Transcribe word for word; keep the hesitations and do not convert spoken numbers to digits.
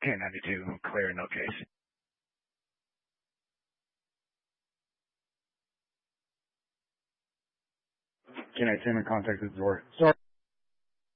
K ninety-two, clear, no case. K ninety-two, in contact with the door. Sorry.